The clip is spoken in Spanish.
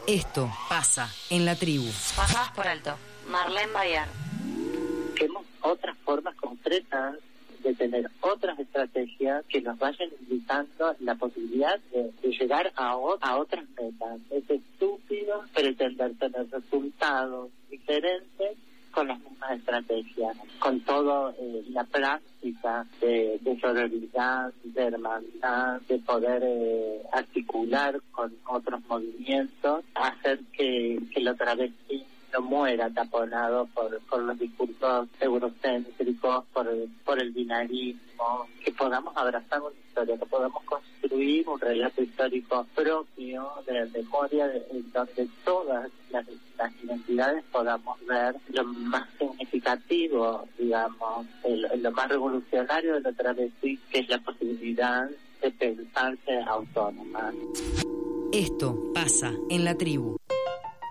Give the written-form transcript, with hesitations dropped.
Esto pasa en la tribu. Pasamos por alto. Marlene Bayar. Busquemos otras formas concretas de tener otras estrategias que nos vayan indicando la posibilidad de llegar a otras metas. Es estúpido pretender tener resultados diferentes con las mismas estrategias, con toda la práctica de sororidad, de hermandad, de poder articular con otros movimientos, hacer que la travesti no muera taponado por los discursos eurocéntricos, por el binarismo, que podamos abrazar una historia, que podamos construir un relato histórico propio de la memoria, en donde todas las identidades podamos ver lo más significativo, digamos, lo más revolucionario de la travesti, que es la posibilidad de pensarse autónoma. Esto pasa en la tribu.